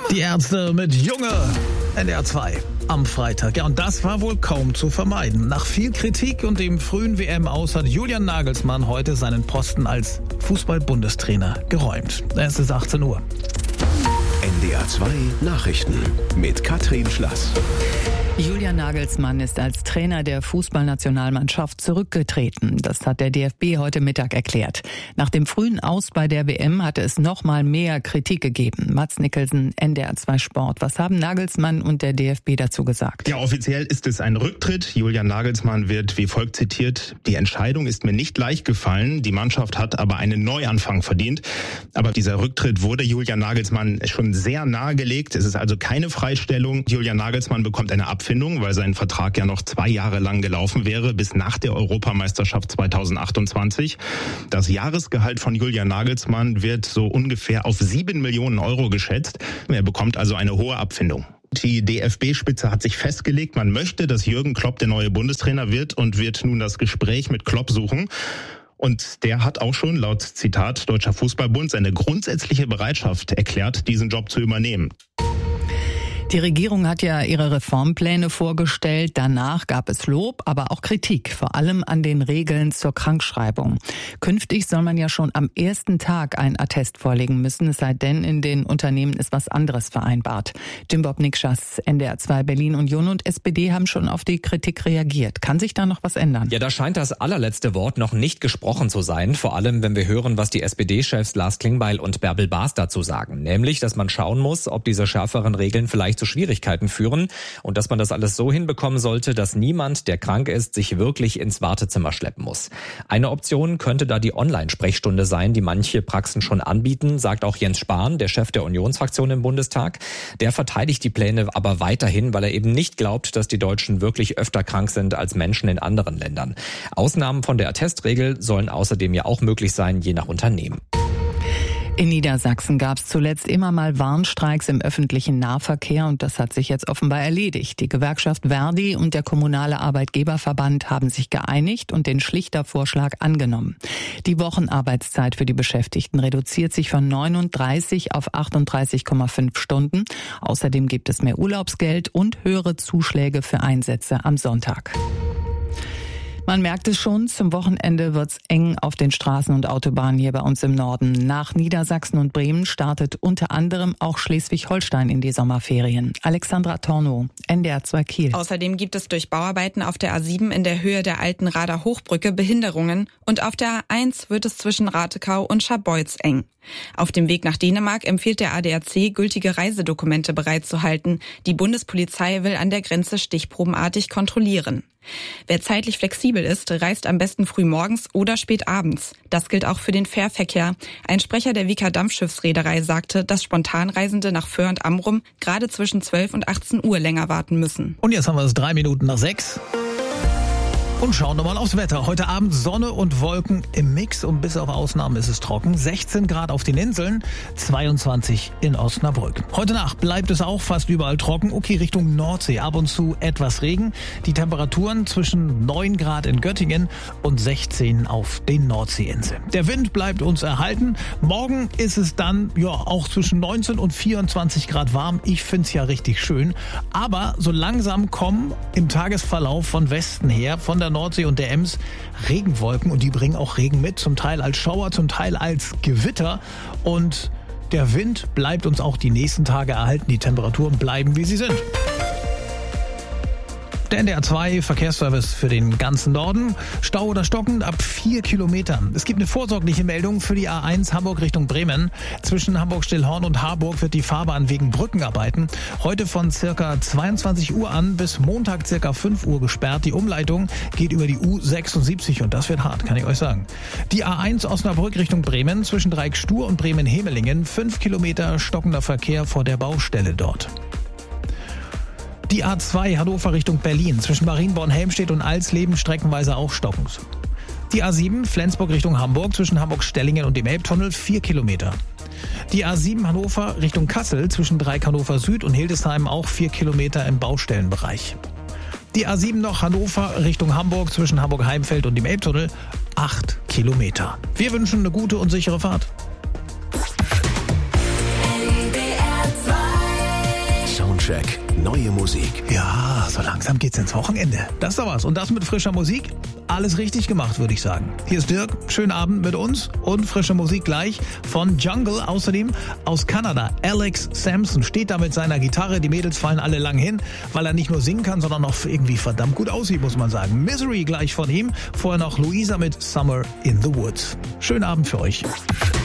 Die Ärzte mit Junge, NDR 2 am Freitag. Ja, und das war wohl kaum zu vermeiden. Nach viel Kritik und dem frühen WM-Aus hat Julian Nagelsmann heute seinen Posten als Fußball-Bundestrainer geräumt. Es ist 18 Uhr. NDR 2 Nachrichten mit Katrin Schlass. Julian Nagelsmann ist als Trainer der Fußballnationalmannschaft zurückgetreten. Das hat der DFB heute Mittag erklärt. Nach dem frühen Aus bei der WM hatte es noch mal mehr Kritik gegeben. Mats Nicholson, NDR 2 Sport. Was haben Nagelsmann und der DFB dazu gesagt? Ja, offiziell ist es ein Rücktritt. Julian Nagelsmann wird wie folgt zitiert: Die Entscheidung ist mir nicht leicht gefallen. Die Mannschaft hat aber einen Neuanfang verdient. Aber dieser Rücktritt wurde Julian Nagelsmann schon sehr nahegelegt. Es ist also keine Freistellung. Julian Nagelsmann bekommt eine Abfindung, weil sein Vertrag ja noch 2 Jahre lang gelaufen wäre, bis nach der Europameisterschaft 2028. Das Jahresgehalt von Julian Nagelsmann wird so ungefähr auf 7 Millionen Euro geschätzt. Er bekommt also eine hohe Abfindung. Die DFB-Spitze hat sich festgelegt, man möchte, dass Jürgen Klopp der neue Bundestrainer wird und wird nun das Gespräch mit Klopp suchen. Und der hat auch schon, laut Zitat Deutscher Fußballbund, seine grundsätzliche Bereitschaft erklärt, diesen Job zu übernehmen. Die Regierung hat ja ihre Reformpläne vorgestellt. Danach gab es Lob, aber auch Kritik, vor allem an den Regeln zur Krankschreibung. Künftig soll man ja schon am ersten Tag einen Attest vorlegen müssen, es sei denn, in den Unternehmen ist was anderes vereinbart. Jim Bob Nikschas, NDR 2 Berlin. Union und SPD haben schon auf die Kritik reagiert. Kann sich da noch was ändern? Ja, da scheint das allerletzte Wort noch nicht gesprochen zu sein. Vor allem, wenn wir hören, was die SPD-Chefs Lars Klingbeil und Bärbel Baas dazu sagen. Nämlich, dass man schauen muss, ob diese schärferen Regeln vielleicht zu Schwierigkeiten führen und dass man das alles so hinbekommen sollte, dass niemand, der krank ist, sich wirklich ins Wartezimmer schleppen muss. Eine Option könnte da die Online-Sprechstunde sein, die manche Praxen schon anbieten, sagt auch Jens Spahn, der Chef der Unionsfraktion im Bundestag. Der verteidigt die Pläne aber weiterhin, weil er eben nicht glaubt, dass die Deutschen wirklich öfter krank sind als Menschen in anderen Ländern. Ausnahmen von der Attestregel sollen außerdem ja auch möglich sein, je nach Unternehmen. In Niedersachsen gab es zuletzt immer mal Warnstreiks im öffentlichen Nahverkehr und das hat sich jetzt offenbar erledigt. Die Gewerkschaft Verdi und der kommunale Arbeitgeberverband haben sich geeinigt und den Schlichtervorschlag angenommen. Die Wochenarbeitszeit für die Beschäftigten reduziert sich von 39 auf 38,5 Stunden. Außerdem gibt es mehr Urlaubsgeld und höhere Zuschläge für Einsätze am Sonntag. Man merkt es schon, zum Wochenende wird's eng auf den Straßen und Autobahnen hier bei uns im Norden. Nach Niedersachsen und Bremen startet unter anderem auch Schleswig-Holstein in die Sommerferien. Alexandra Tornow, NDR 2 Kiel. Außerdem gibt es durch Bauarbeiten auf der A7 in der Höhe der alten Rader Hochbrücke Behinderungen und auf der A1 wird es zwischen Ratekau und Scharbeutz eng. Auf dem Weg nach Dänemark empfiehlt der ADAC, gültige Reisedokumente bereitzuhalten. Die Bundespolizei will an der Grenze stichprobenartig kontrollieren. Wer zeitlich flexibel ist, reist am besten früh morgens oder spät abends. Das gilt auch für den Fährverkehr. Ein Sprecher der Wica Dampfschiffsreederei sagte, dass Spontanreisende nach Föhr und Amrum gerade zwischen 12 und 18 Uhr länger warten müssen. Und jetzt haben wir es 3 Minuten nach 6. Und schauen wir mal aufs Wetter. Heute Abend Sonne und Wolken im Mix und bis auf Ausnahmen ist es trocken. 16 Grad auf den Inseln, 22 in Osnabrück. Heute Nacht bleibt es auch fast überall trocken. Okay, Richtung Nordsee ab und zu etwas Regen. Die Temperaturen zwischen 9 Grad in Göttingen und 16 auf den Nordseeinseln. Der Wind bleibt uns erhalten. Morgen ist es dann ja auch zwischen 19 und 24 Grad warm. Ich find's ja richtig schön. Aber so langsam kommen im Tagesverlauf von Westen her, von der Nordsee und der Ems, Regenwolken und die bringen auch Regen mit, zum Teil als Schauer, zum Teil als Gewitter und der Wind bleibt uns auch die nächsten Tage erhalten, die Temperaturen bleiben wie sie sind. Der NDR 2 Verkehrsservice für den ganzen Norden. Stau oder stockend ab 4 Kilometern. Es gibt eine vorsorgliche Meldung für die A1 Hamburg Richtung Bremen. Zwischen Hamburg-Stillhorn und Harburg wird die Fahrbahn wegen Brückenarbeiten heute von circa 22 Uhr an bis Montag circa 5 Uhr gesperrt. Die Umleitung geht über die U76 und das wird hart, kann ich euch sagen. Die A1 Osnabrück Richtung Bremen zwischen Dreieckstur und Bremen-Hemelingen. 5 Kilometer stockender Verkehr vor der Baustelle dort. Die A2 Hannover Richtung Berlin zwischen Marienborn-Helmstedt und Alsleben streckenweise auch stockend. Die A7 Flensburg Richtung Hamburg zwischen Hamburg-Stellingen und dem Elbtunnel 4 Kilometer. Die A7 Hannover Richtung Kassel zwischen Dreieck Hannover Süd und Hildesheim auch 4 Kilometer im Baustellenbereich. Die A7 noch Hannover Richtung Hamburg zwischen Hamburg-Heimfeld und dem Elbtunnel 8 Kilometer. Wir wünschen eine gute und sichere Fahrt. NDR 2 Musik. Ja, so langsam geht's ins Wochenende. Das ist doch was. Und das mit frischer Musik? Alles richtig gemacht, würde ich sagen. Hier ist Dirk. Schönen Abend mit uns und frische Musik gleich von Jungle. Außerdem aus Kanada. Alex Sampson steht da mit seiner Gitarre. Die Mädels fallen alle lang hin, weil er nicht nur singen kann, sondern auch irgendwie verdammt gut aussieht, muss man sagen. Misery gleich von ihm. Vorher noch Luisa mit Summer in the Woods. Schönen Abend für euch.